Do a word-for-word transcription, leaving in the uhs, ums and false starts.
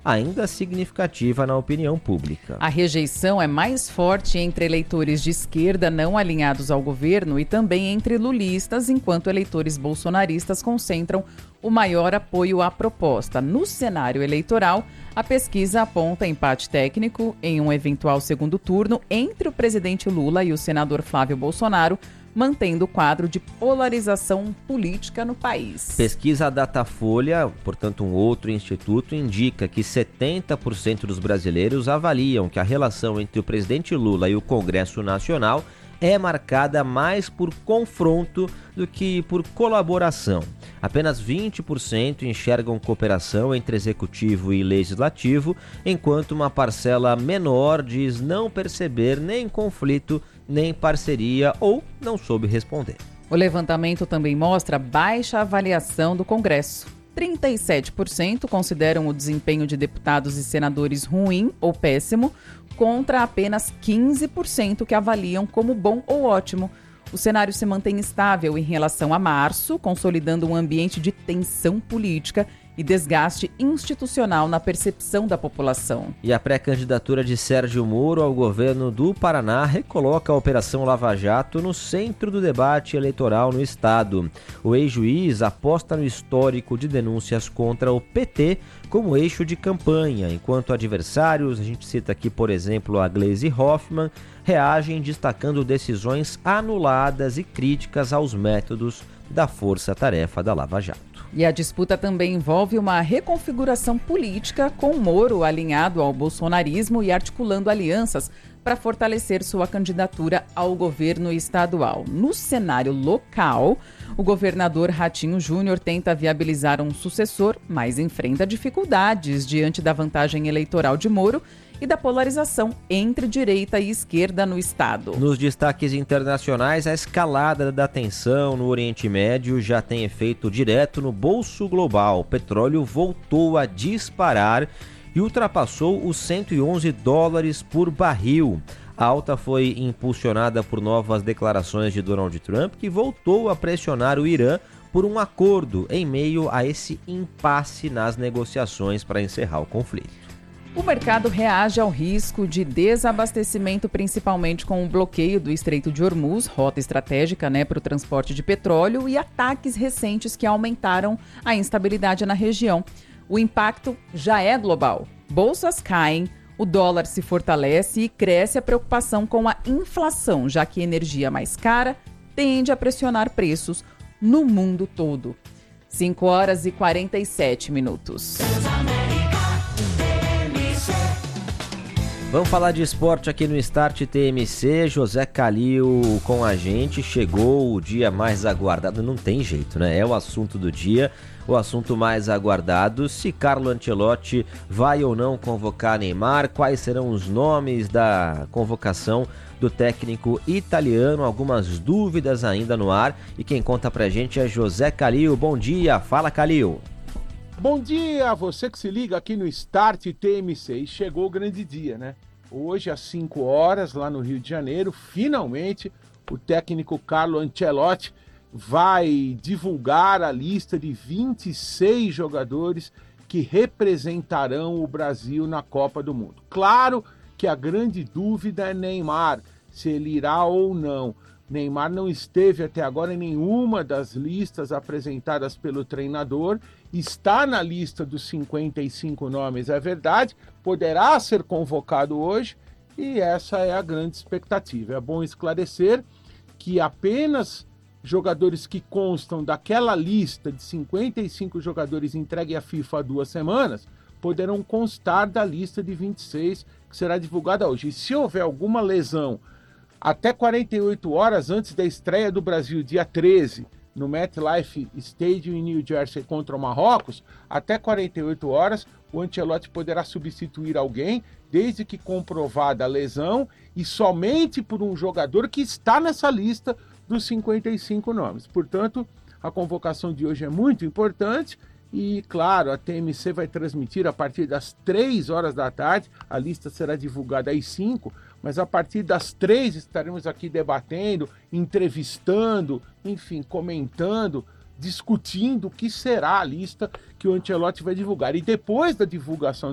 ainda significativa na opinião pública. A rejeição é mais forte entre eleitores de esquerda não alinhados ao governo e também entre lulistas, enquanto eleitores bolsonaristas concentram o maior apoio à proposta. No cenário eleitoral, a pesquisa aponta empate técnico em um eventual segundo turno entre o presidente Lula e o senador Flávio Bolsonaro, mantendo o quadro de polarização política no país. Pesquisa Datafolha, portanto um outro instituto, indica que setenta por cento dos brasileiros avaliam que a relação entre o presidente Lula e o Congresso Nacional é marcada mais por confronto do que por colaboração. Apenas vinte por cento enxergam cooperação entre executivo e legislativo, enquanto uma parcela menor diz não perceber nem conflito, nem parceria ou não soube responder. O levantamento também mostra baixa avaliação do Congresso. trinta e sete por cento consideram o desempenho de deputados e senadores ruim ou péssimo, contra apenas quinze por cento que avaliam como bom ou ótimo. O cenário se mantém estável em relação a março, consolidando um ambiente de tensão política e desgaste institucional na percepção da população. E a pré-candidatura de Sérgio Moro ao governo do Paraná recoloca a Operação Lava Jato no centro do debate eleitoral no estado. O ex-juiz aposta no histórico de denúncias contra o P T como eixo de campanha, enquanto adversários, a gente cita aqui, por exemplo, a Gleisi Hoffmann, reagem destacando decisões anuladas e críticas aos métodos da força-tarefa da Lava Jato. E a disputa também envolve uma reconfiguração política, com Moro alinhado ao bolsonarismo e articulando alianças para fortalecer sua candidatura ao governo estadual. No cenário local, o governador Ratinho Júnior tenta viabilizar um sucessor, mas enfrenta dificuldades diante da vantagem eleitoral de Moro e da polarização entre direita e esquerda no estado. Nos destaques internacionais, a escalada da tensão no Oriente Médio já tem efeito direto no bolso global. O petróleo voltou a disparar e ultrapassou os cento e onze dólares por barril. A alta foi impulsionada por novas declarações de Donald Trump, que voltou a pressionar o Irã por um acordo em meio a esse impasse nas negociações para encerrar o conflito. O mercado reage ao risco de desabastecimento, principalmente com o bloqueio do Estreito de Hormuz, rota estratégica, né, para o transporte de petróleo, e ataques recentes que aumentaram a instabilidade na região. O impacto já é global. Bolsas caem, o dólar se fortalece e cresce a preocupação com a inflação, já que energia mais cara tende a pressionar preços no mundo todo. cinco horas e quarenta e sete minutos. Vamos falar de esporte aqui no Start T M C. José Calil com a gente. Chegou o dia mais aguardado. Não tem jeito, né? É o assunto do dia, o assunto mais aguardado. Se Carlo Ancelotti vai ou não convocar Neymar, quais serão os nomes da convocação do técnico italiano, algumas dúvidas ainda no ar. E quem conta pra gente é José Calil. Bom dia, fala Calil. Bom dia a você que se liga aqui no Start T M C. E chegou o grande dia, né? Hoje, às cinco horas, lá no Rio de Janeiro, finalmente, o técnico Carlo Ancelotti vai divulgar a lista de vinte e seis jogadores que representarão o Brasil na Copa do Mundo. Claro que a grande dúvida é Neymar, se ele irá ou não. Neymar não esteve até agora em nenhuma das listas apresentadas pelo treinador, está na lista dos cinquenta e cinco nomes, é verdade, poderá ser convocado hoje e essa é a grande expectativa. É bom esclarecer que apenas jogadores que constam daquela lista de cinquenta e cinco jogadores entregue à FIFA há duas semanas poderão constar da lista de vinte e seis que será divulgada hoje. E se houver alguma lesão até quarenta e oito horas antes da estreia do Brasil, dia treze, no MetLife Stadium em New Jersey contra o Marrocos, até quarenta e oito horas o Ancelotti poderá substituir alguém, desde que comprovada a lesão, e somente por um jogador que está nessa lista dos cinquenta e cinco nomes. Portanto, a convocação de hoje é muito importante e, claro, a T M C vai transmitir a partir das três horas da tarde, a lista será divulgada às cinco, mas a partir das três estaremos aqui debatendo, entrevistando, enfim, comentando, discutindo o que será a lista que o Ancelotti vai divulgar. E depois da divulgação